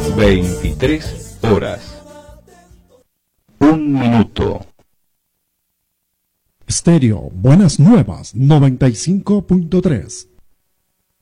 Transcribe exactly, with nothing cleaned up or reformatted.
veintitrés horas. Un minuto. Estéreo Buenas Nuevas noventa y cinco punto tres.